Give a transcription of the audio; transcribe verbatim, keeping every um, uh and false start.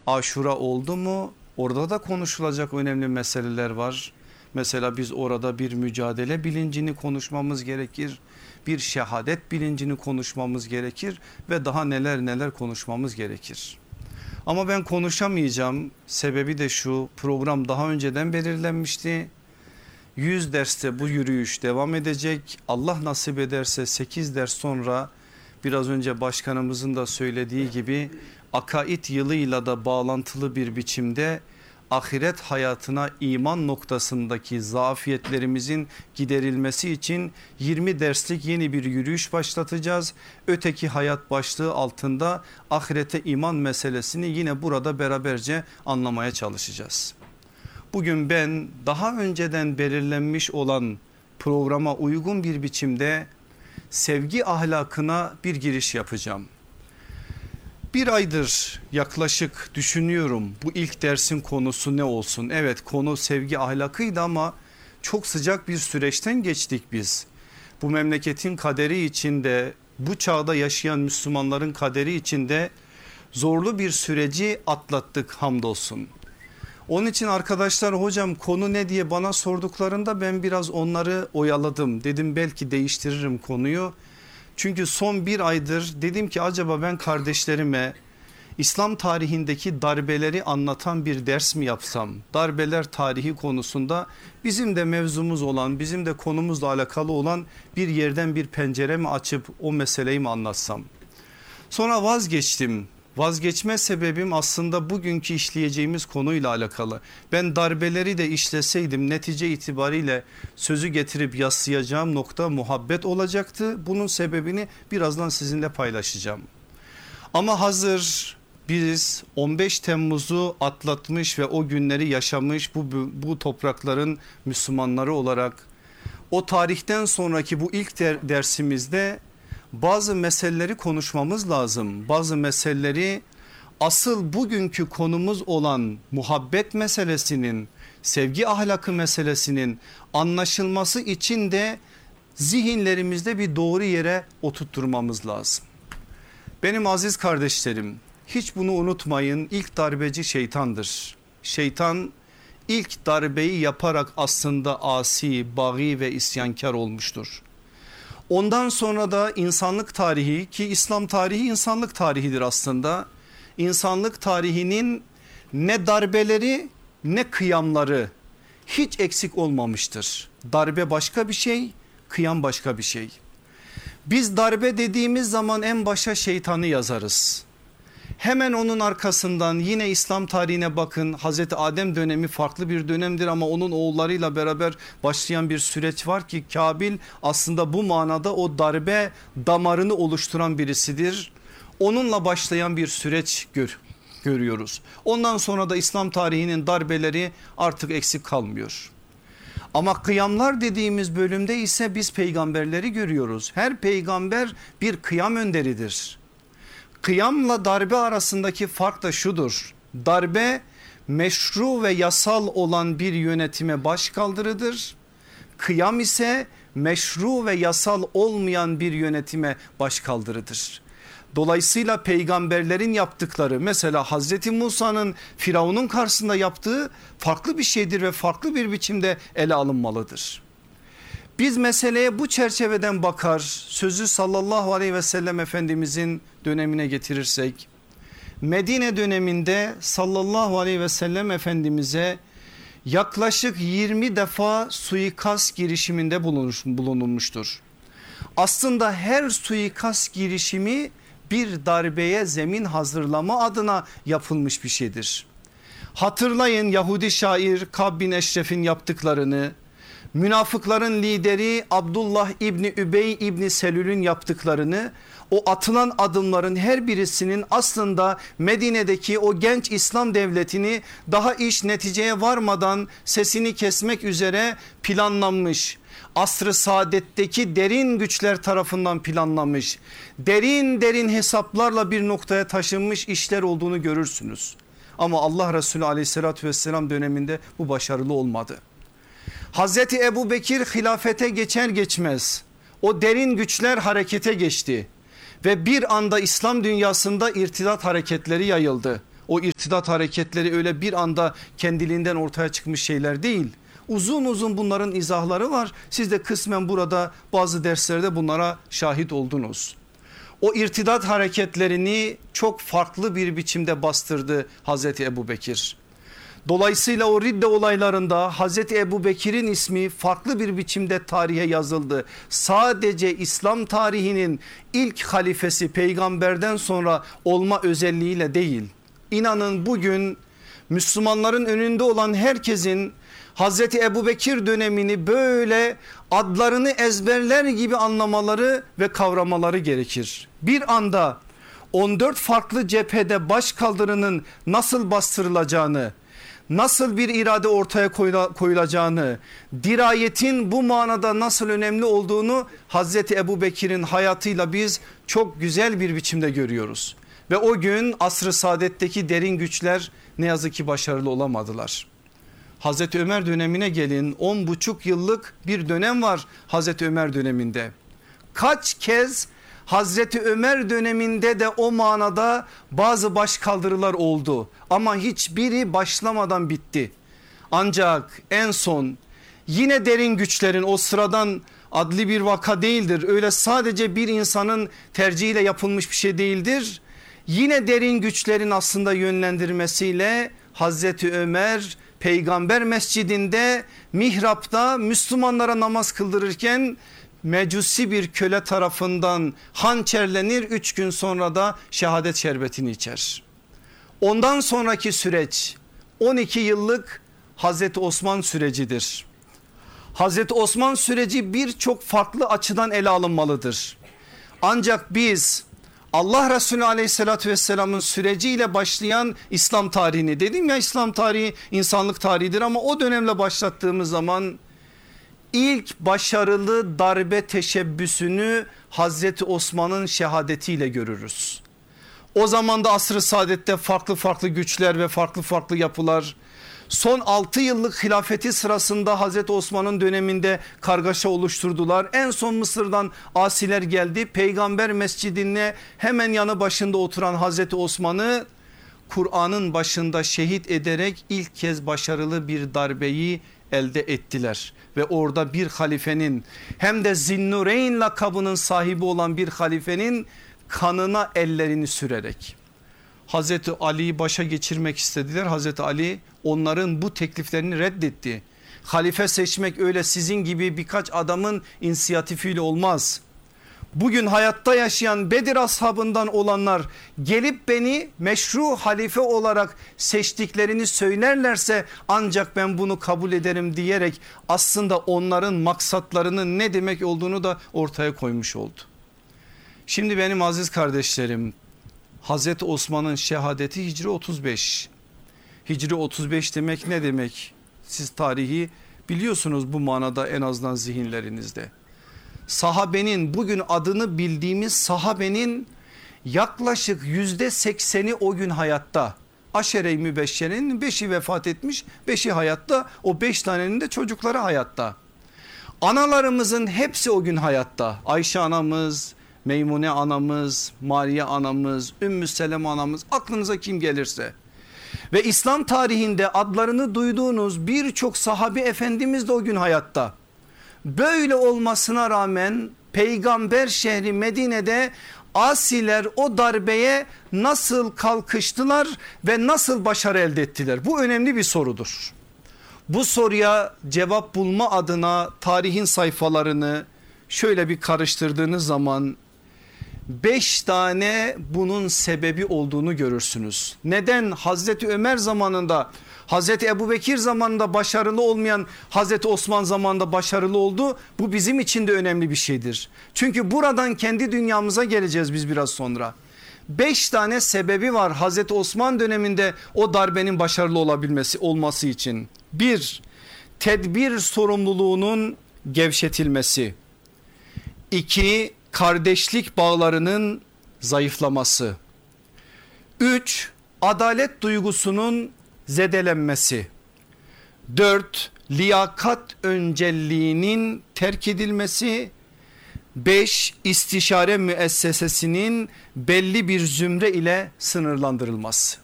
Aşura oldu mu orada da konuşulacak önemli meseleler var. Mesela biz orada bir mücadele bilincini konuşmamız gerekir. Bir şehadet bilincini konuşmamız gerekir ve daha neler neler konuşmamız gerekir. Ama ben konuşamayacağım. Sebebi de şu, program daha önceden belirlenmişti. yüz derste bu yürüyüş devam edecek. Allah nasip ederse sekiz ders sonra biraz önce başkanımızın da söylediği gibi akaid yılıyla da bağlantılı bir biçimde ahiret hayatına iman noktasındaki zafiyetlerimizin giderilmesi için yirmi derslik yeni bir yürüyüş başlatacağız. Öteki hayat başlığı altında ahirete iman meselesini yine burada beraberce anlamaya çalışacağız. Bugün ben daha önceden belirlenmiş olan programa uygun bir biçimde sevgi ahlakına bir giriş yapacağım. Bir aydır yaklaşık düşünüyorum bu ilk dersin konusu ne olsun? Evet, konu sevgi ahlakıydı ama çok sıcak bir süreçten geçtik biz. Bu memleketin kaderi içinde, bu çağda yaşayan Müslümanların kaderi içinde zorlu bir süreci atlattık hamdolsun. Onun için arkadaşlar hocam konu ne diye bana sorduklarında ben biraz onları oyaladım. Dedim belki değiştiririm konuyu. Çünkü son bir aydır dedim ki acaba ben kardeşlerime İslam tarihindeki darbeleri anlatan bir ders mi yapsam? Darbeler tarihi konusunda bizim de mevzumuz olan, bizim de konumuzla alakalı olan bir yerden bir pencere mi açıp o meseleyi mi anlatsam? Sonra vazgeçtim. Vazgeçme sebebim aslında bugünkü işleyeceğimiz konuyla alakalı. Ben darbeleri de işleseydim netice itibariyle sözü getirip yaslayacağım nokta muhabbet olacaktı. Bunun sebebini birazdan sizinle paylaşacağım. Ama hazır biz on beş Temmuz'u atlatmış ve o günleri yaşamış bu, bu toprakların Müslümanları olarak o tarihten sonraki bu ilk der, dersimizde bazı meseleleri konuşmamız lazım. Bazı meseleleri asıl bugünkü konumuz olan muhabbet meselesinin, sevgi ahlakı meselesinin anlaşılması için de zihinlerimizde bir doğru yere oturtturmamız lazım. Benim aziz kardeşlerim, hiç bunu unutmayın, ilk darbeci şeytandır. Şeytan ilk darbeyi yaparak aslında asi, bagi ve isyankar olmuştur. Ondan sonra da insanlık tarihi, ki İslam tarihi insanlık tarihidir aslında. İnsanlık tarihinin ne darbeleri ne kıyamları hiç eksik olmamıştır. Darbe başka bir şey, kıyam başka bir şey. Biz darbe dediğimiz zaman en başa şeytanı yazarız. Hemen onun arkasından yine İslam tarihine bakın, Hazreti Adem dönemi farklı bir dönemdir ama onun oğullarıyla beraber başlayan bir süreç var ki Kabil aslında bu manada o darbe damarını oluşturan birisidir. Onunla başlayan bir süreç gör, görüyoruz. Ondan sonra da İslam tarihinin darbeleri artık eksik kalmıyor. Ama kıyamlar dediğimiz bölümde ise biz peygamberleri görüyoruz. Her peygamber bir kıyam önderidir. Kıyamla darbe arasındaki fark da şudur: darbe meşru ve yasal olan bir yönetime başkaldırıdır. Kıyam ise meşru ve yasal olmayan bir yönetime başkaldırıdır. Dolayısıyla peygamberlerin yaptıkları, mesela Hazreti Musa'nın Firavun'un karşısında yaptığı farklı bir şeydir ve farklı bir biçimde ele alınmalıdır. Biz meseleye bu çerçeveden bakar, sözü sallallahu aleyhi ve sellem Efendimizin dönemine getirirsek, Medine döneminde sallallahu aleyhi ve sellem Efendimiz'e yaklaşık yirmi defa suikast girişiminde bulunulmuştur. Aslında her suikast girişimi bir darbeye zemin hazırlama adına yapılmış bir şeydir. Hatırlayın Yahudi şair Kab bin Eşref'in yaptıklarını, münafıkların lideri Abdullah İbni Übey İbni Selül'ün yaptıklarını, o atılan adımların her birisinin aslında Medine'deki o genç İslam devletini daha iş neticeye varmadan sesini kesmek üzere planlanmış, asr-ı saadetteki derin güçler tarafından planlanmış, derin derin hesaplarla bir noktaya taşınmış işler olduğunu görürsünüz. Ama Allah Resulü aleyhissalatü vesselam döneminde bu başarılı olmadı. Hazreti Ebu Bekir hilafete geçer geçmez o derin güçler harekete geçti ve bir anda İslam dünyasında irtidat hareketleri yayıldı. O irtidat hareketleri öyle bir anda kendiliğinden ortaya çıkmış şeyler değil. Uzun uzun bunların izahları var. Siz de kısmen burada bazı derslerde bunlara şahit oldunuz. O irtidat hareketlerini çok farklı bir biçimde bastırdı Hazreti Ebubekir. Dolayısıyla o ridde olaylarında Hazreti Ebubekir'in ismi farklı bir biçimde tarihe yazıldı. Sadece İslam tarihinin ilk halifesi peygamberden sonra olma özelliğiyle değil. İnanın bugün Müslümanların önünde olan herkesin Hazreti Ebubekir dönemini böyle adlarını ezberler gibi anlamaları ve kavramaları gerekir. Bir anda on dört farklı cephede başkaldırının nasıl bastırılacağını, nasıl bir irade ortaya koyulacağını, dirayetin bu manada nasıl önemli olduğunu Hazreti Ebubekir'in hayatıyla biz çok güzel bir biçimde görüyoruz. Ve o gün asr-ı saadetteki derin güçler ne yazık ki başarılı olamadılar. Hazreti Ömer dönemine gelin, on buçuk yıllık bir dönem var Hazreti Ömer döneminde. Kaç kez Hazreti Ömer döneminde de o manada bazı başkaldırılar oldu ama hiçbiri başlamadan bitti. Ancak en son yine derin güçlerin, o sıradan adli bir vaka değildir. Öyle sadece bir insanın tercihiyle yapılmış bir şey değildir. Yine derin güçlerin aslında yönlendirmesiyle Hazreti Ömer Peygamber mescidinde mihrapta Müslümanlara namaz kıldırırken mecusi bir köle tarafından hançerlenir, üç gün sonra da şehadet şerbetini içer. Ondan sonraki süreç on iki yıllık Hazreti Osman sürecidir. Hazreti Osman süreci birçok farklı açıdan ele alınmalıdır. Ancak biz Allah Resulü aleyhissalatü vesselamın süreciyle başlayan İslam tarihini, dedim ya İslam tarihi insanlık tarihidir ama o dönemle başlattığımız zaman ilk başarılı darbe teşebbüsünü Hazreti Osman'ın şehadetiyle görürüz. O zaman da asr-ı saadette farklı farklı güçler ve farklı farklı yapılar, son altı yıllık hilafeti sırasında Hazreti Osman'ın döneminde kargaşa oluşturdular. En son Mısır'dan asiler geldi. Peygamber mescidine hemen yanı başında oturan Hazreti Osman'ı Kur'an'ın başında şehit ederek ilk kez başarılı bir darbeyi elde ettiler. Ve orada bir halifenin, hem de Zinnureyn lakabının sahibi olan bir halifenin kanına ellerini sürerek Hazreti Ali'yi başa geçirmek istediler. Hazreti Ali onların bu tekliflerini reddetti. Halife seçmek öyle sizin gibi birkaç adamın inisiyatifiyle olmaz. Bugün hayatta yaşayan Bedir ashabından olanlar gelip beni meşru halife olarak seçtiklerini söylerlerse ancak ben bunu kabul ederim diyerek aslında onların maksatlarının ne demek olduğunu da ortaya koymuş oldu. Şimdi benim aziz kardeşlerim, Hazreti Osman'ın şehadeti Hicri otuz beş. Hicri otuz beş demek ne demek? Siz tarihi biliyorsunuz bu manada, en azından zihinlerinizde. Sahabenin, bugün adını bildiğimiz sahabenin yaklaşık yüzde sekseni o gün hayatta. Aşere-i Mübeşşere'nin beşi vefat etmiş, beşi hayatta, o beş tanenin de çocukları hayatta. Analarımızın hepsi o gün hayatta. Ayşe anamız, Meymune anamız, Mariye anamız, Ümmü Seleme anamız, aklınıza kim gelirse. Ve İslam tarihinde adlarını duyduğunuz birçok sahabi efendimiz de o gün hayatta. Böyle olmasına rağmen peygamber şehri Medine'de asiler o darbeye nasıl kalkıştılar ve nasıl başarı elde ettiler? Bu önemli bir sorudur. Bu soruya cevap bulma adına tarihin sayfalarını şöyle bir karıştırdığınız zaman beş tane bunun sebebi olduğunu görürsünüz. Neden Hazreti Ömer zamanında, Hazreti Ebubekir zamanında başarılı olmayan Hazreti Osman zamanında başarılı oldu? Bu bizim için de önemli bir şeydir. Çünkü buradan kendi dünyamıza geleceğiz biz biraz sonra. Beş tane sebebi var Hazreti Osman döneminde o darbenin başarılı olabilmesi olması için. Bir, tedbir sorumluluğunun gevşetilmesi. İki, kardeşlik bağlarının zayıflaması. Üç, adalet duygusunun zedelenmesi. Dört, liyakat öncelliğinin terk edilmesi. Beş, istişare müessesesinin belli bir zümre ile sınırlandırılması.